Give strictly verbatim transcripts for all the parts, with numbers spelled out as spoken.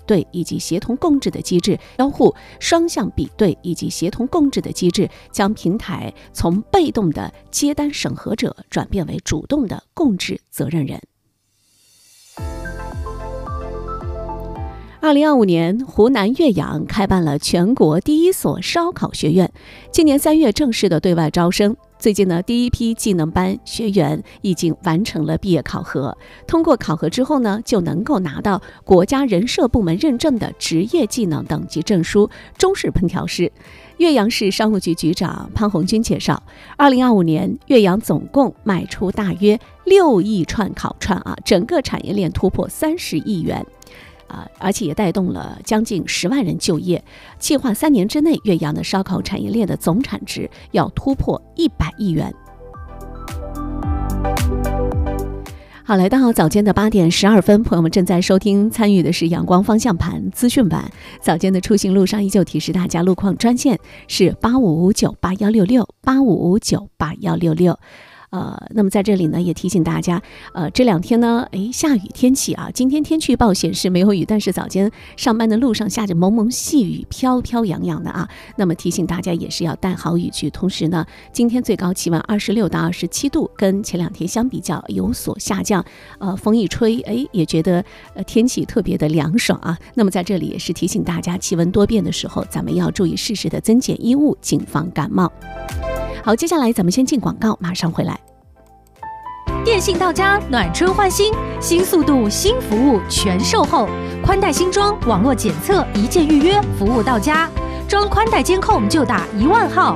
对以及协同共治的机制，交互双向比对以及协同共治的机制，将平台从被动的接单审核者转变为主动的共治责任人。二零二五年，湖南岳阳开办了全国第一所烧烤学院，今年三月正式的对外招生。最近呢，第一批技能班学员已经完成了毕业考核，通过考核之后呢，就能够拿到国家人社部门认证的职业技能等级证书——中式烹调师。岳阳市商务局局长潘红军介绍，二零二五年岳阳总共卖出大约六亿串烤串啊，整个产业链突破三十亿元。啊，而且也带动了将近十万人就业。计划三年之内，岳阳的烧烤产业链的总产值要突破一百亿元。好，来到早间的八点十二分，朋友们正在收听参与的是阳光方向盘资讯版。早间的出行路上依旧提示大家，路况专线是八五五九八幺六六八五五九八幺六六。呃，那么在这里呢，也提醒大家，呃，这两天呢，诶，下雨天气啊，今天天气预报显示没有雨，但是早间上班的路上下着蒙蒙细雨，飘飘扬扬的啊。那么提醒大家也是要带好雨具，同时呢，今天最高气温二十六到二十七度，跟前两天相比较有所下降。呃，风一吹，诶，也觉得呃天气特别的凉爽啊。那么在这里也是提醒大家，气温多变的时候，咱们要注意适时的增减衣物，谨防感冒。好，接下来咱们先进广告，马上回来。 电信到家，暖春换新，新速度、新服务全售后，宽带新装，网络检测，一键预约，服务到家。装宽带监控就打一万号。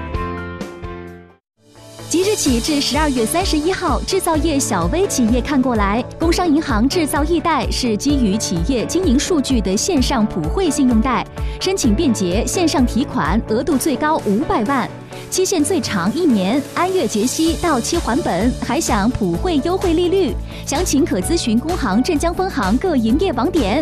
即日起至十二月三十一号，制造业小微企业看过来，工商银行制造易贷是基于企业经营数据的线上普惠信用贷，申请便捷，线上提款，额度最高五百万。期限最长一年，按月结息，到期还本，还享普惠优惠利率。详情可咨询工行镇江分行各营业网点。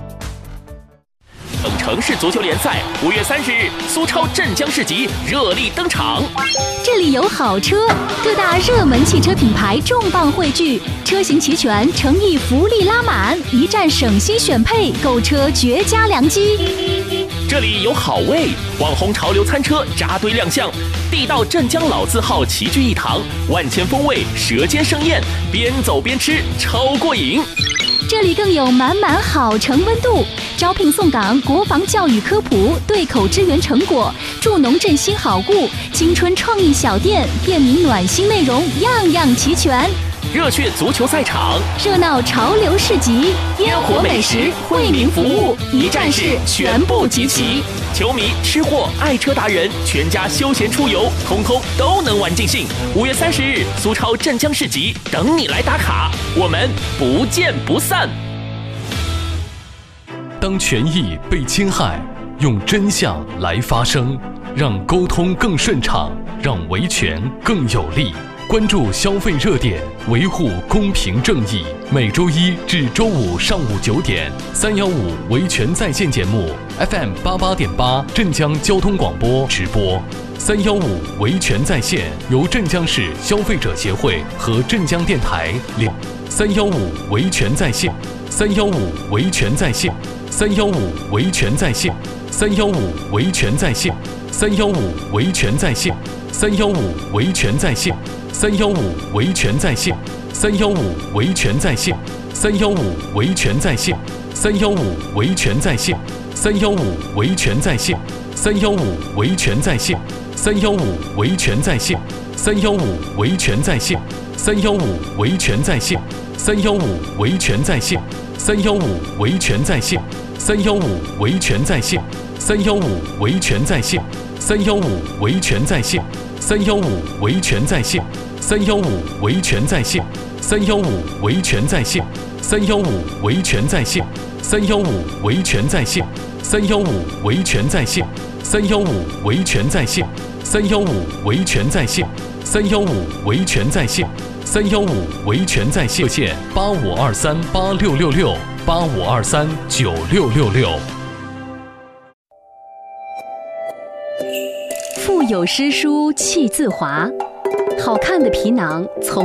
等城市足球联赛五月三十日，苏超镇江市集热力登场。 这里有好车，各大热门汽车品牌重磅汇聚，车型齐全，诚意福利拉满，一站省心选配，购车绝佳良机。 这里有好味，网红潮流餐车扎堆亮相，地道镇江老字号齐聚一堂，万千风味，舌尖盛宴，边走边吃，超过瘾。 这里更有满满好城温度，招聘送岗，国防教育科普，对口支援成果，助农振兴好故，青春创意小店，便民暖心内容，样样齐全。 热血足球赛场， 热闹潮流市集，烟火美食，惠民服务，一站式全部集齐。 球迷、吃货、爱车达人，全家休闲出游，通通都能玩尽兴。五月三十日，苏超镇江市集等你来打卡，我们不见不散。 当权益被侵害，用真相来发声，让沟通更顺畅，让维权更有力。关注消费热点，维护公平正义。每周一至周五上午九点，三幺五维权在线节目 F M 八八点八镇江交通广播直播。三幺五维权在线由镇江市消费者协会和镇江电台联。三幺五维权在线，三幺五维权在线，三幺五维权在线，三幺五维权在线，三幺五维权在线，三幺五维权在线。三幺五维权在线，三幺五维权在线，三幺五维权在线，三幺五维权在线，三幺五维权在线，三幺五维权在线，三幺五维权在线，三幺五维权在线，三幺五维权在线，三幺五维权在线，三幺五维权在线，三幺五维权在线，三幺五维权在线，三幺五维权在线，三幺五维权在线。三幺五维权在线，三幺五维权在线，三幺五维权在线，三幺五维权在线，三幺五维权在线，三幺五维权在线，三幺五维权在线，三幺五维权在线，三幺五维权在线。热线八五二三八六六六八五二三九六六六。 腹有诗书气自华，好看的皮囊从